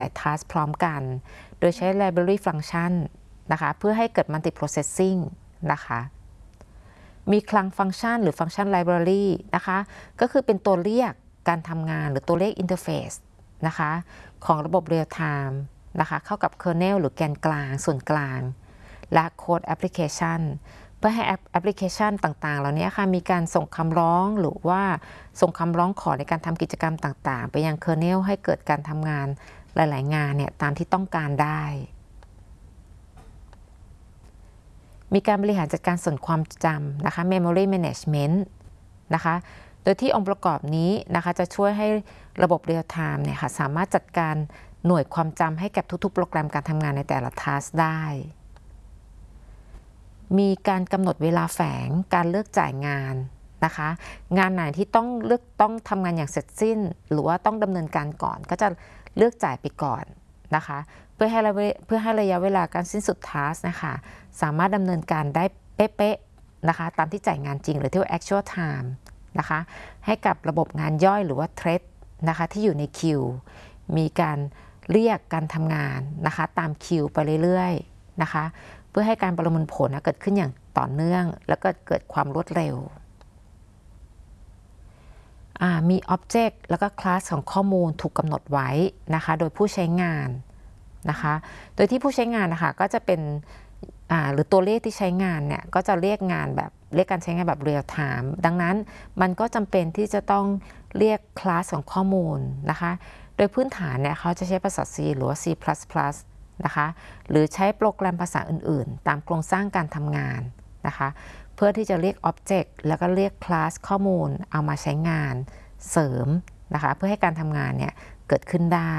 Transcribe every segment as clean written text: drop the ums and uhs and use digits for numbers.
task พร้อมกันโดยใช้ library function นะคะเพื่อให้เกิด multiprocessing นะคะมีคลังฟังก์ชันหรือฟังก์ชัน library นะคะก็คือเป็นตัวเรียกการทำงานหรือตัวเลข interface นะคะของระบบ real time นะคะเข้ากับ kernel หรือแกนกลางส่วนกลางและ code application เพื่อให้แอปพลิเคชันต่างๆเหล่านี้ค่ะมีการส่งคำร้องหรือว่าส่งคำร้องขอในการทำกิจกรรมต่างๆไปยัง kernel ให้เกิดการทำงานหลายๆงานเนี่ยตามที่ต้องการได้มีการบริหารจัดการส่วนความจำนะคะ memory management นะคะโดยที่องค์ประกอบนี้นะคะจะช่วยให้ระบบ real time เนี่ยค่ะสามารถจัดการหน่วยความจำให้กับทุกๆโปรแกรมการทำงานในแต่ละ task ได้มีการกำหนดเวลาแฝงการเลือกจ่ายงานนะคะงานไหนที่ต้องทำงานอย่างเสร็จสิ้นหรือว่าต้องดำเนินการก่อนก็จะเลือกจ่ายไปก่อนนะคะเพื่อให้ระยะเวลาการสิ้นสุด task นะคะสามารถดำเนินการได้เป๊ะๆนะคะตามที่จ่ายงานจริงหรือที่ว่า actual time นะคะให้กับระบบงานย่อยหรือว่า thread นะคะที่อยู่ในคิวมีการเรียกการทำงานนะคะตามคิวไปเรื่อยๆนะคะเพื่อให้การประมวลผลเกิดขึ้นอย่างต่อเนื่องแล้วก็เกิดความรวดเร็วมี Object แล้วก็ Class ของข้อมูลถูกกำหนดไว้นะคะโดยผู้ใช้งานนะคะโดยที่ผู้ใช้งานนะคะก็จะเป็นหรือตัวเลขที่ใช้งานเนี่ยก็จะเรียกการใช้งานแบบ real time ดังนั้นมันก็จำเป็นที่จะต้องเรียก Class ของข้อมูลนะคะโดยพื้นฐานเนี่ยเขาจะใช้ภาษา C หรือว่า C++ นะคะหรือใช้โปรแกรมภาษาอื่นๆตามโครงสร้างการทำงานนะคะเพื่อที่จะเรียก Object แล้วก็เรียก Class ข้อมูลเอามาใช้งานเสริมนะคะเพื่อให้การทำงานเนี่ยเกิดขึ้นได้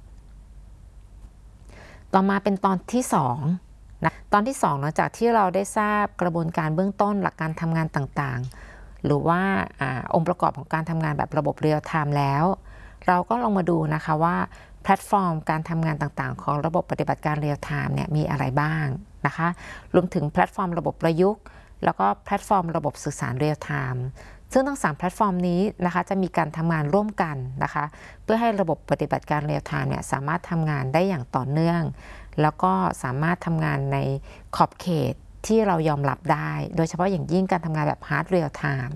ต่อมาเป็นตอนที่2นะตอนที่2หลังจากที่เราได้ทราบกระบวนการเบื้องต้นหลักการทำงานต่างๆหรือว่าองค์ประกอบของการทำงานแบบระบบ Real Time แล้วเราก็ลองมาดูนะคะว่าแพลตฟอร์มการทำงานต่างๆของระบบปฏิบัติการ Real Time เนี่ยมีอะไรบ้างนะคะรวมถึงแพลตฟอร์มระบบประยุกต์แล้วก็แพลตฟอร์มระบบสื่อสาร Real Time ซึ่งทั้ง3แพลตฟอร์มนี้นะคะจะมีการทำงานร่วมกันนะคะเพื่อให้ระบบปฏิบัติการ Real Time เนี่ยสามารถทำงานได้อย่างต่อเนื่องแล้วก็สามารถทำงานในขอบเขตที่เรายอมรับได้โดยเฉพาะอย่างยิ่งการทำงานแบบ Hard Real Time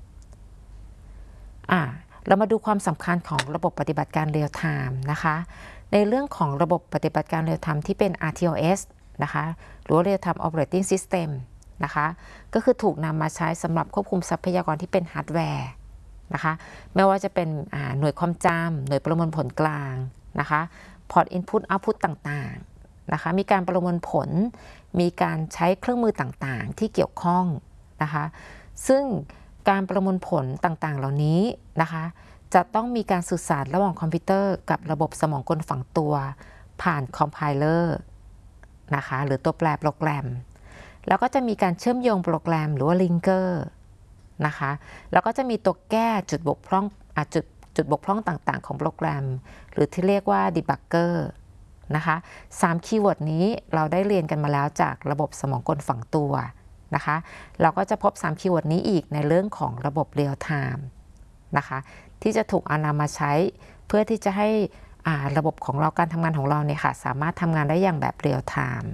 เรามาดูความสำคัญของระบบปฏิบัติการ Real Time นะคะในเรื่องของระบบปฏิบัติการ Real Time ที่เป็น RTOS นะคะหรือ Real Time Operating System นะคะก็คือถูกนำมาใช้สำหรับควบคุมทรัพยากรที่เป็นฮาร์ดแวร์นะคะไม่ว่าจะเป็นหน่วยความจำหน่วยประมวลผลกลางนะคะพอร์ต Input Output ต่างๆนะคะมีการประมวลผลมีการใช้เครื่องมือต่างๆที่เกี่ยวข้องนะคะซึ่งการประมวลผลต่างๆเหล่านี้นะคะจะต้องมีการสื่อสารระหว่างคอมพิวเตอร์กับระบบสมองกลฝังตัวผ่านคอมไพเลอร์นะคะหรือตัวแปรโปรแกรมแล้วก็จะมีการเชื่อมโยงโปรแกรมหรือว่าลิงเกอร์นะคะแล้วก็จะมีตัวแก้จุดบกพร่องจุดบกพร่องต่างๆของโปรแกรมหรือที่เรียกว่าดีบักเกอร์นะคะ3คีย์เวิร์ดนี้เราได้เรียนกันมาแล้วจากระบบสมองกลฝังตัวนะคะเราก็จะพบ3คีย์เวิร์ดนี้อีกในเรื่องของระบบ Real Time นะคะที่จะถูกนำมาใช้เพื่อที่จะให้ระบบของเราการทำงานของเราเนี่ยค่ะสามารถทำงานได้อย่างแบบ Real Time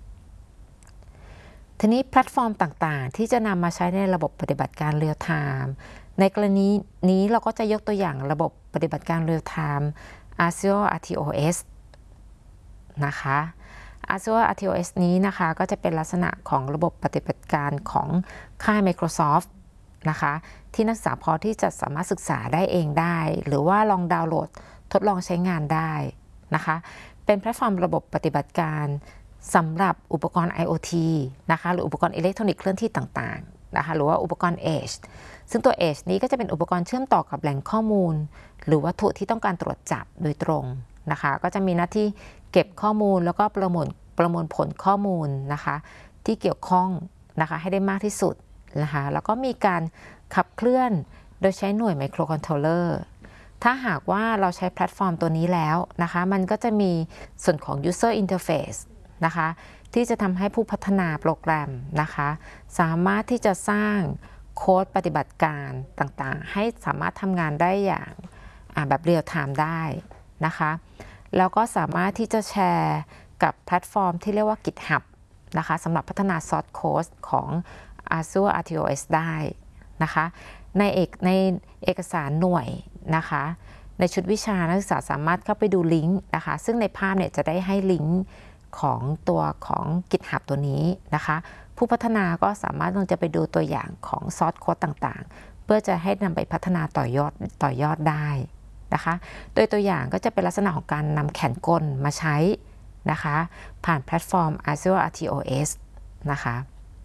ทีนี้แพลตฟอร์มต่างๆที่จะนำมาใช้ในระบบปฏิบัติการ Real Time ในกรณีนี้เราก็จะยกตัวอย่างระบบปฏิบัติการ Real Time Azure RTOS นะคะ Azure RTOS นี้นะคะก็จะเป็นลักษณะของระบบปฏิบัติการของค่าย Microsoft นะคะที่นักศึกษาพอที่จะสามารถศึกษาได้เองได้หรือว่าลองดาวน์โหลดทดลองใช้งานได้นะคะเป็นแพลตฟอร์มระบบปฏิบัติการสำหรับอุปกรณ์ IoT นะคะหรืออุปกรณ์อิเล็กทรอนิกส์เคลื่อนที่ต่างๆนะคะหรือว่าอุปกรณ์ Edge ซึ่งตัว Edge นี้ก็จะเป็นอุปกรณ์เชื่อมต่อกับแหล่งข้อมูลหรือวัตถุที่ต้องการตรวจจับโดยตรงนะคะก็จะมีหน้าที่เก็บข้อมูลแล้วก็ประมวลผลข้อมูลนะคะที่เกี่ยวข้องนะคะให้ได้มากที่สุดนะคะแล้วก็มีการขับเคลื่อนโดยใช้หน่วยไมโครคอนโทรลเลอร์ถ้าหากว่าเราใช้แพลตฟอร์มตัวนี้แล้วนะคะมันก็จะมีส่วนของ user interface นะคะที่จะทำให้ผู้พัฒนาโปรแกรมนะคะสามารถที่จะสร้างโค้ดปฏิบัติการต่างๆให้สามารถทำงานได้อย่างแบบเรียลไทม์ได้นะคะแล้วก็สามารถที่จะแชร์กับแพลตฟอร์มที่เรียกว่า GitHub นะคะสำหรับพัฒนาซอร์สโค้ดของ Azure RTOS ได้นะคะในเอกสารหน่วยนะคะในชุดวิชานักศึกษาสามารถเข้าไปดูลิงก์นะคะซึ่งในภาพเนี่ยจะได้ให้ลิงก์ของตัวของ GitHub ตัวนี้นะคะผู้พัฒนาก็สามารถลงจะไปดูตัวอย่างของซอร์สโค้ดต่างๆเพื่อจะให้นำไปพัฒนาต่อยอดได้นะคะโดยตัวอย่างก็จะเป็นลักษณะของการนำแขนกลมาใช้นะคะผ่านแพลตฟอร์ม Azure RTOS นะคะ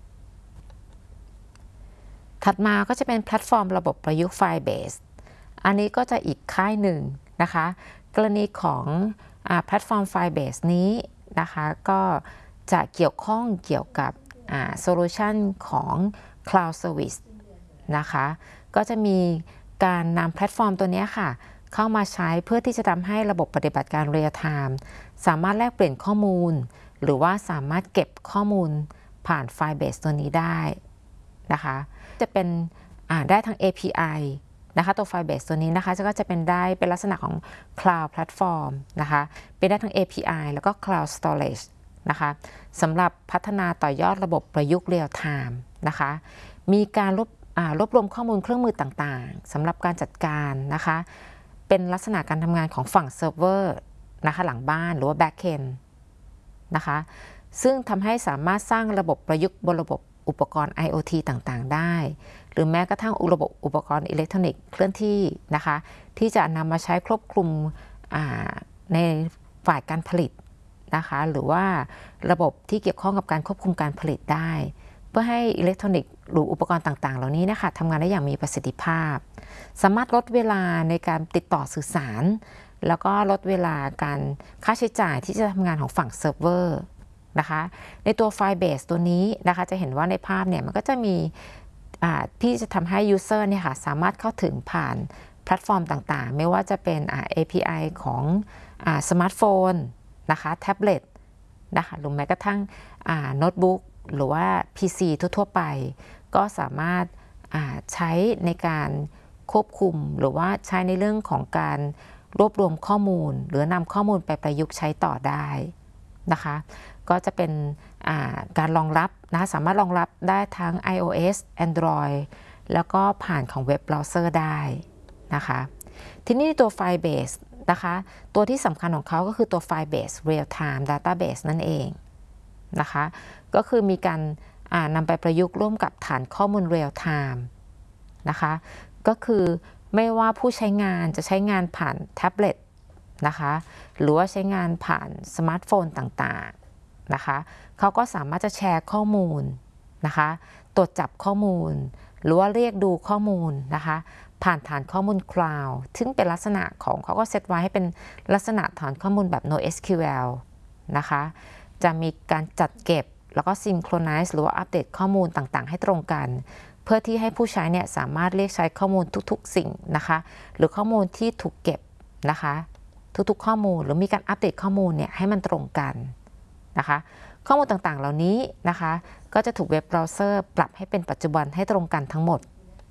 ถัดมาก็จะเป็นแพลตฟอร์มระบบประยุกต์ไฟล์เบสอันนี้ก็จะอีกค่ายหนึ่งนะคะกรณีของแพลตฟอร์มไฟล์เบสนี้นะคะก็จะเกี่ยวข้องเกี่ยวกับโซลูชันของ Cloud Service นะคะก็จะมีการนำแพลตฟอร์มตัวนี้ค่ะเข้ามาใช้เพื่อที่จะทำให้ระบบปฏิบัติการเรียลไทม์สามารถแลกเปลี่ยนข้อมูลหรือว่าสามารถเก็บข้อมูลผ่านไฟล์เบสตัวนี้ได้นะคะจะเป็นได้ทั้ง API นะคะตัวไฟล์เบสตัวนี้นะคะก็จะเป็นได้เป็นลักษณะของ Cloud Platform นะคะเป็นได้ทั้ง API แล้วก็ Cloud Storage นะคะสำหรับพัฒนาต่อยอดระบบประยุกต์เรียลไทม์นะคะมีการรวบรวมข้อมูลเครื่องมือต่างๆสำหรับการจัดการนะคะเป็นลักษณะการทำงานของฝั่งเซิร์ฟเวอร์นะคะหลังบ้านหรือว่า Backend นะคะซึ่งทำให้สามารถสร้างระบบประยุกต์บนระบบอุปกรณ์ IoT ต่างๆได้หรือแม้กระทั่งระบบอุปกรณ์อิเล็กทรอนิกส์เคลื่อนที่นะคะที่จะนำมาใช้ครอบคลุมในฝ่ายการผลิตนะคะหรือว่าระบบที่เกี่ยวข้องกับการควบคุมการผลิตได้เพื่อให้อิเล็กทรอนิกส์หรืออุปกรณ์ต่างๆเหล่านี้นะคะทำงานได้อย่างมีประสิทธิภาพสามารถลดเวลาในการติดต่อสื่อสารแล้วก็ลดเวลาการค่าใช้จ่ายที่จะทำงานของฝั่งเซิร์ฟเวอร์นะคะในตัวไฟล์เบสตัวนี้นะคะจะเห็นว่าในภาพเนี่ยมันก็จะมีที่จะทำให้ User เนี่ยค่ะสามารถเข้าถึงผ่านแพลตฟอร์มต่างๆไม่ว่าจะเป็นAPI ของสมาร์ทโฟนนะคะแท็บเล็ตนะคะหรือแม้กระทั่งโน้ตบุ๊กหรือว่า PC ทั่วๆไปก็สามารถใช้ในการควบคุมหรือว่าใช้ในเรื่องของการรวบรวมข้อมูลหรือนำข้อมูลไปประยุกต์ใช้ต่อได้นะคะก็จะเป็นการรองรับนะคะสามารถรองรับได้ทั้ง iOS Android แล้วก็ผ่านของเว็บเบราว์เซอร์ได้นะคะทีนี้ตัวไฟล์เบสนะคะตัวที่สำคัญของเขาก็คือตัวไฟล์เบส Real Time Database นั่นเองนะคะก็คือมีการนำไปประยุกต์ร่วมกับฐานข้อมูล Real Time นะคะก็คือไม่ว่าผู้ใช้งานจะใช้งานผ่านแท็บเล็ตนะคะหรือว่าใช้งานผ่านสมาร์ทโฟนต่างๆนะคะเขาก็สามารถจะแชร์ข้อมูลนะคะตรวจจับข้อมูลหรือว่าเรียกดูข้อมูลนะคะผ่านฐานข้อมูล Cloud ซึ่งเป็นลักษณะของเขาก็เซตไว้ให้เป็นลักษณะฐานข้อมูลแบบ NoSQL นะคะจะมีการจัดเก็บแล้วก็ synchronize หรือว่าอัปเดตข้อมูลต่างๆให้ตรงกันเพื่อที่ให้ผู้ใช้เนี่ยสามารถเรียกใช้ข้อมูลทุกๆสิ่งนะคะหรือข้อมูลที่ถูกเก็บนะคะทุกๆข้อมูลหรือมีการอัปเดตข้อมูลเนี่ยให้มันตรงกันนะคะข้อมูลต่างๆเหล่านี้นะคะก็จะถูกเว็บเบราว์เซอร์ปรับให้เป็นปัจจุบันให้ตรงกันทั้งหมด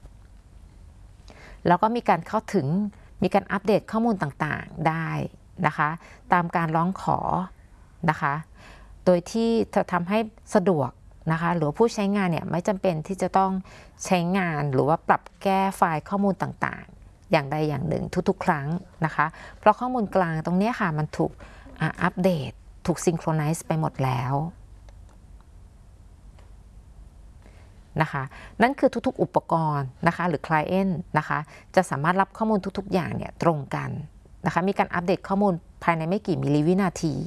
แล้วก็มีการเข้าถึงมีการอัปเดตข้อมูลต่างๆได้นะคะตามการร้องขอนะคะโดยที่จะทำให้สะดวกนะคะหรือผู้ใช้งานเนี่ยไม่จำเป็นที่จะต้องใช้งานหรือว่าปรับแก้ไฟล์ข้อมูลต่างๆอย่างใดอย่างหนึ่งทุกๆครั้งนะคะเพราะข้อมูลกลางตรงนี้ค่ะมันถูกอัปเดตถูกซิงโครไนซ์ไปหมดแล้วนะคะนั่นคือทุกๆอุปกรณ์นะคะหรือ Client นะคะจะสามารถรับข้อมูลทุกๆอย่างเนี่ยตรงกันนะคะมีการอัปเดตข้อมูลภายในไม่กี่มิลลิวินาที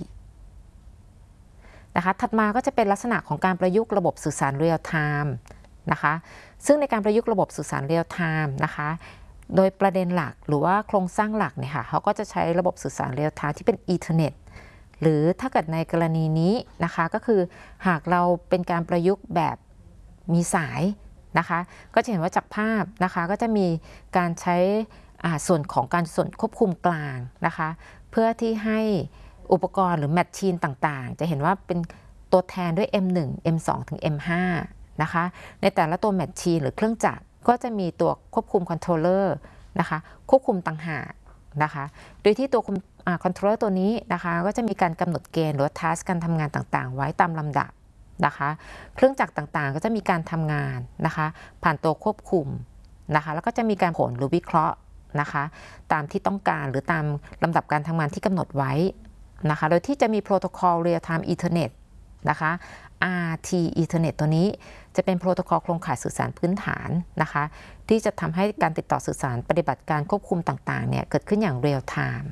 นะคะถัดมาก็จะเป็นลักษณะของการประยุกต์ระบบสื่อสารเรียลไทม์นะคะซึ่งในการประยุกต์ระบบสื่อสารเรียลไทม์นะคะโดยประเด็นหลักหรือว่าโครงสร้างหลักเนี่ยค่ะเขาก็จะใช้ระบบสื่อสารเรียลไทม์ที่เป็นอีเทอร์เน็ตหรือถ้าเกิดในกรณีนี้นะคะก็คือหากเราเป็นการประยุกต์แบบมีสายนะคะก็จะเห็นว่าจากภาพนะคะก็จะมีการใช้ส่วนของการส่วนควบคุมกลางนะคะเพื่อที่ให้อุปกรณ์หรือแมชชีนต่างๆจะเห็นว่าเป็นตัวแทนด้วย M1 M2 ถึง M5 นะคะในแต่ละตัวแมชชีนหรือเครื่องจักรก็จะมีตัวควบคุมคอนโทรลเลอร์นะคะควบคุมต่างหากนะคะโดยที่ตัวคอนโทรลเลอร์ตัวนี้นะคะก็จะมีการกำหนดเกณฑ์หรือทัสการทำงานต่างๆไว้ตามลำดับนะคะเครื่องจักรต่างๆก็จะมีการทำงานนะคะผ่านตัวควบคุมนะคะแล้วก็จะมีการผลหรือวิเคราะห์นะคะตามที่ต้องการหรือตามลำดับการทำงานที่กำหนดไว้นะคะโดยที่จะมีโปรโตคอล Real Time Ethernet นะคะ RT Ethernet ตัวนี้จะเป็นโปรโตคอลโครงข่ายสื่อสารพื้นฐานนะคะที่จะทำให้การติดต่อสื่อสารปฏิบัติการควบคุมต่างๆเนี่ยเกิดขึ้นอย่าง Real Time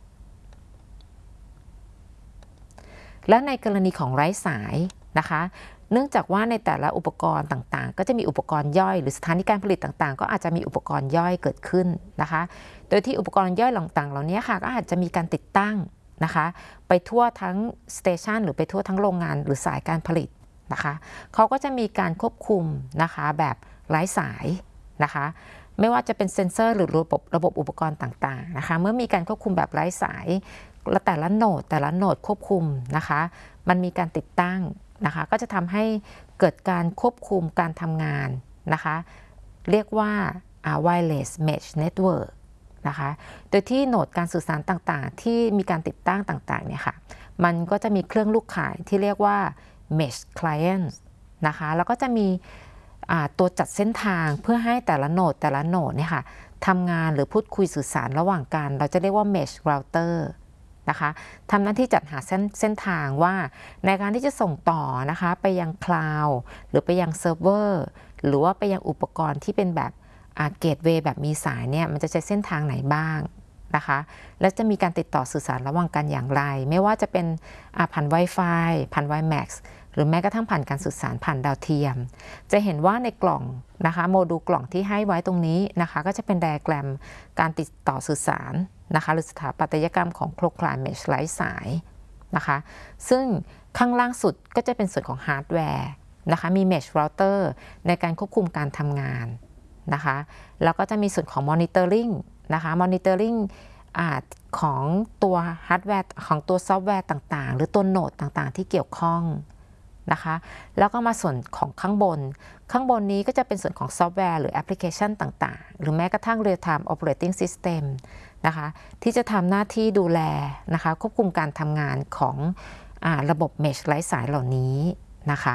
และในกรณีของไร้สายนะคะเนื่องจากว่าในแต่ละอุปกรณ์ต่างๆก็จะมีอุปกรณ์ย่อยหรือสถานีการผลิตต่างๆก็อาจจะมีอุปกรณ์ย่อยเกิดขึ้นนะคะโดยที่อุปกรณ์ย่อยต่างๆเหล่านี้ค่ะก็อาจจะมีการติดตั้งนะคะไปทั่วทั้งสเตชันหรือไปทั่วทั้งโรงงานหรือสายการผลิตนะคะเขาก็จะมีการควบคุมนะคะแบบไร้สายนะคะไม่ว่าจะเป็นเซ็นเซอร์หรือระบบอุปกรณ์ต่างๆนะคะเมื่อมีการควบคุมแบบไร้สายและแต่ละโหนดควบคุมนะคะมันมีการติดตั้งนะคะก็จะทำให้เกิดการควบคุมการทำงานนะคะเรียกว่า wireless mesh network นะคะโดยที่โหนดการสื่อสารต่างๆที่มีการติดตั้งต่างๆเนี่ยค่ะมันก็จะมีเครื่องลูกข่ายที่เรียกว่า mesh client นะคะแล้วก็จะมีตัวจัดเส้นทางเพื่อให้แต่ละโหนดเนี่ยค่ะทำงานหรือพูดคุยสื่อสารระหว่างกันเราจะเรียกว่า mesh routerนะคะทำหน้าที่จัดหาเส้นทางว่าในการที่จะส่งต่อนะคะไปยังคลาวด์หรือไปยังเซิร์ฟเวอร์หรือว่าไปยังอุปกรณ์ที่เป็นแบบเกตเวย์แบบมีสายเนี่ยมันจะใช้เส้นทางไหนบ้างนะคะและจะมีการติดต่อสื่อสารระหว่างกันอย่างไรไม่ว่าจะเป็นผ่าน Wi-Fi ผ่าน WiMAX หรือแม้กระทั่งผ่านการสื่อสารผ่านดาวเทียมจะเห็นว่าในกล่องนะคะโมดูลกล่องที่ให้ไว้ตรงนี้นะคะก็จะเป็นไดอะแกรมการติดต่อสื่อสารนะคะหรือสถาปัตยกรรมของโครงข่ายเมชไร้สายนะคะซึ่งข้างล่างสุดก็จะเป็นส่วนของฮาร์ดแวร์นะคะมี Mesh Router ในการควบคุมการทำงานนะคะแล้วก็จะมีส่วนของ Monitoring นะคะ Monitoring ของตัวฮาร์ดแวร์ของตัวซอฟต์แวร์ต่างๆหรือตัวโหนดต่างๆที่เกี่ยวข้องนะคะแล้วก็มาส่วนของข้างบนนี้ก็จะเป็นส่วนของซอฟต์แวร์หรือแอปพลิเคชันต่างๆหรือแม้กระทั่ง Real Time Operating System นะคะที่จะทำหน้าที่ดูแลนะคะควบคุมการทำงานของระบบเมชไร้สายเหล่านี้นะคะ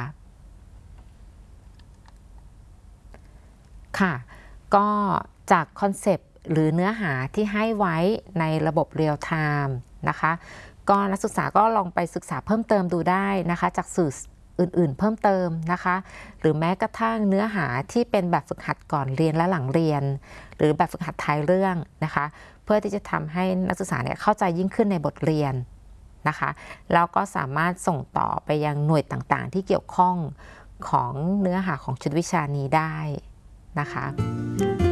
ค่ะก็จากคอนเซปต์หรือเนื้อหาที่ให้ไว้ในระบบเรียลไทม์นะคะก็นักศึกษาก็ลองไปศึกษาเพิ่มเติมดูได้นะคะจากสื่ออื่นๆเพิ่มเติมนะคะหรือแม้กระทั่งเนื้อหาที่เป็นแบบฝึกหัดก่อนเรียนและหลังเรียนหรือแบบฝึกหัดท้ายเรื่องนะคะเพื่อที่จะทำให้นักศึกษาเนี่ยเข้าใจยิ่งขึ้นในบทเรียนนะคะแล้วก็สามารถส่งต่อไปยังหน่วยต่างๆที่เกี่ยวข้องของเนื้อหาของชุดวิชานี้ได้นะคะ